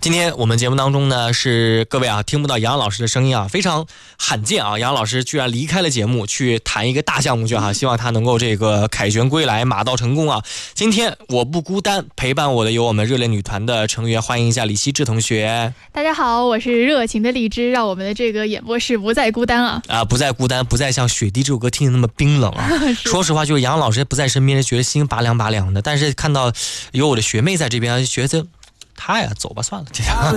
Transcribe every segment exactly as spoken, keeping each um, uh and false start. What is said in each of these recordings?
今天我们节目当中呢，是各位啊听不到杨老师的声音啊，非常罕见啊。杨老师居然离开了节目，去谈一个大项目去哈、啊，希望他能够这个凯旋归来，马到成功啊。今天我不孤单，陪伴我的有我们热烈女团的成员，欢迎一下李希志同学。 大家好，我是热情的荔枝，让我们的这个演播室不再孤单啊啊，不再孤单，不再像雪地这首歌听着那么冰冷啊。说实话，就是杨老师不在身边，觉得心拔凉拔凉的。但是看到有我的学妹在这边，觉得。他呀，走吧，算了，这样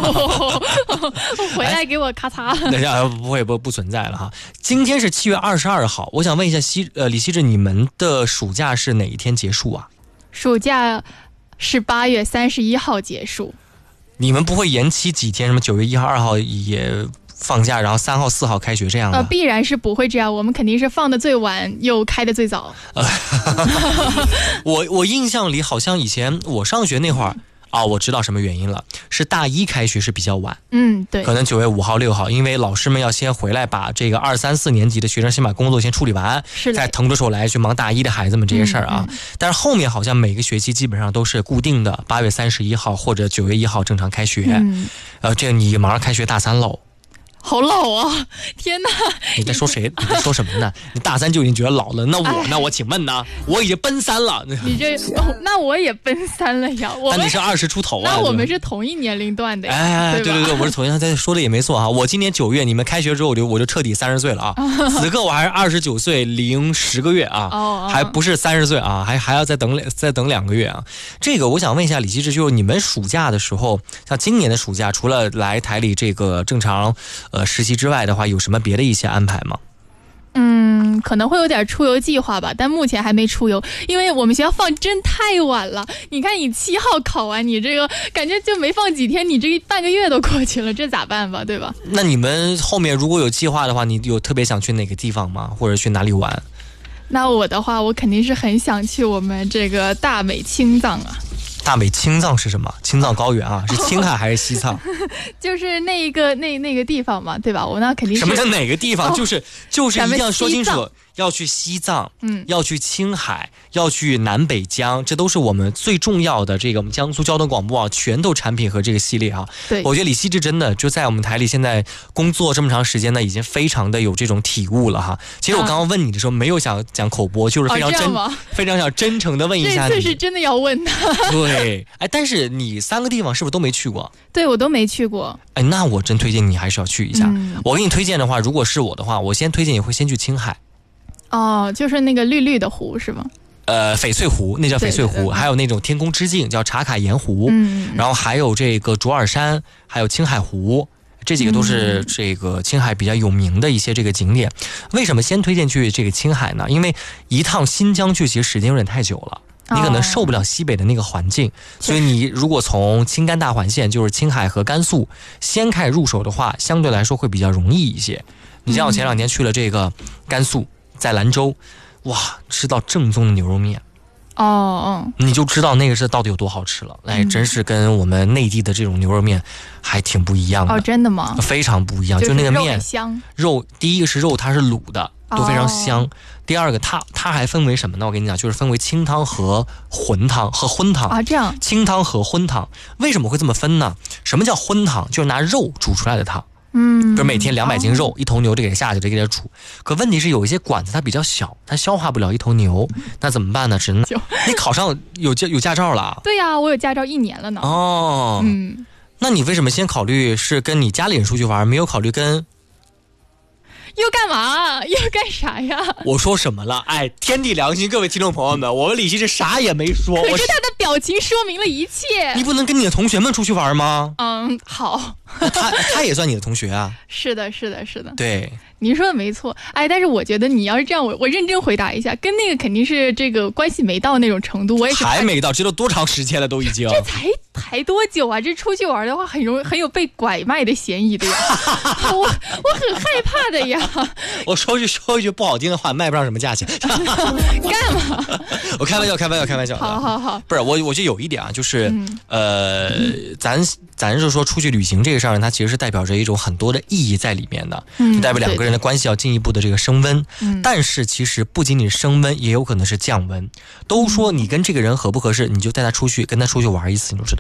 回来给我咔嚓。 等一下，不会不不存在了哈。今天是七月二十二号，我想问一下西呃李希志，你们的暑假是哪一天结束啊？ 暑假是八月三十一号结束。 你们不会延期几天？什么九月一号、二号也放假，然后三号、四号开学这样的？ 呃，必然是不会这样，我们肯定是放的最晚，又开的最早。呃、 我我印象里好像以前我上学那会儿。啊、哦，我知道什么原因了，是大一开学是比较晚， 嗯，对， 可能九月五号、六号，因为老师们要先回来把这个二三四年级的学生先把工作先处理完， 是的， 再腾出手来去忙大一的孩子们这些事儿啊、嗯嗯。但是后面好像每个学期基本上都是固定的，八月三十一号或者九月一号正常开学。嗯，呃，这你马上开学大三喽。 好老啊！天哪！ 你在说谁？你在说什么呢？你大三就已经觉得老了，那我呢？我请问呢？我已经奔三了。 你这、哦，那我也奔三了呀。我那你是二十出头啊？ 那我们是同一年龄段的呀。 哎，对对对，我是同一年。说的也没错哈。我今年九月，你们开学之后，我就我就彻底三十岁了啊。此刻我还是二十九岁零十个月啊， 哦、 还不是三十岁啊，还还要再等再等两个月啊。这个我想问一下李希志，就是你们暑假的时候，像今年的暑假，除了来台里这个正常。呃，实习之外的话，有什么别的一些安排吗？ 嗯，可能会有点出游计划吧，但目前还没出游，因为我们学校放真太晚了。你看，你七号考完，你这个感觉就没放几天，你这半个月都过去了，这咋办吧，对吧？ 那你们后面如果有计划的话，你有特别想去哪个地方吗？或者去哪里玩？ 那我的话，我肯定是很想去我们这个大美青藏啊。 大美青藏是什么？青藏高原啊，是青海还是西藏？ 就是那一个那那个地方嘛，对吧？我那肯定是。 什么叫哪个地方？哦、就是就是一定要说清楚，要去西藏， 嗯， 要去青海，要去南北疆，这都是我们最重要的这个我们江苏交通广播啊拳头产品和这个系列啊。 对， 我觉得李希志真的就在我们台里，现在工作这么长时间呢，已经非常的有这种体悟了哈。其实我刚刚问你的时候，没有想讲口播，就是非常真， 哦、 非常想真诚的问一下你。 这次是真的要问的。 对，哎，但是你三个地方是不是都没去过？ 对，我都没去过。 哎，那我真推荐你还是要去一下。 嗯、 我给你推荐的话，如果是我的话，我先推荐你会先去青海。 哦，就是那个绿绿的湖是吗？ 呃，翡翠湖，那叫翡翠湖， 对对对， 还有那种天空之镜叫茶卡盐湖， 嗯， 然后还有这个卓尔山，还有青海湖。这几个都是这个青海比较有名的一些这个景点。为什么先推荐去这个青海呢？因为一趟新疆去其实时间有点太久了。你可能受不了西北的那个环境、哦、所以你如果从青甘大环线就是青海和甘肃先开始入手的话，相对来说会比较容易一些。你像我前两天去了这个甘肃，在兰州，哇，吃到正宗的牛肉面哦哦， 你就知道那个是到底有多好吃了。哎，真是跟我们内地的这种牛肉面还挺不一样的。 哦，真的吗？ 非常不一样，就那个面香， 肉第一个是肉它是卤的，都非常香。哦、第二个，它它还分为什么呢？我跟你讲，就是分为清汤和浑汤和荤汤啊。这样， 清汤和荤汤为什么会这么分呢？什么叫荤汤？就是拿肉煮出来的汤。 嗯， 比如每天两百斤肉、哦，一头牛就给它下去，就给它煮。可问题是有一些馆子它比较小，它消化不了一头牛，那怎么办呢？只能你考上有驾有驾照了？ 对呀、啊，我有驾照一年了呢。 哦， 嗯， 那你为什么先考虑是跟你家里人出去玩，没有考虑跟？ 又干嘛？又干啥呀？ 我说什么了？哎，天地良心，各位听众朋友们，我们李希志啥也没说。 可是他的表情说明了一切。 你不能跟你的同学们出去玩吗？ 嗯，好。 他他也算你的同学啊？ 是的，是的，是的。 对， 您说的没错。哎，但是我觉得你要是这样，我我认真回答一下，跟那个肯定是这个关系没到那种程度。我也是还没到，这都多长时间了，都已经。 这才才多久啊？这出去玩的话，很容易很有被拐卖的嫌疑的呀。我我很害怕的呀。 我说句说一句不好听的话，卖不上什么价钱。 干嘛？ 我开玩笑，开玩笑，开玩笑。 好好好， 不是我，我觉得有一点啊，就是、嗯、呃，咱咱是说出去旅行这个事儿，它其实是代表着一种很多的意义在里面的， 嗯， 就代表两个人的关系要进一步的这个升温。 嗯， 但是其实不仅仅升温，也有可能是降温。都说你跟这个人合不合适，你就带他出去，跟他出去玩一次，你就知道。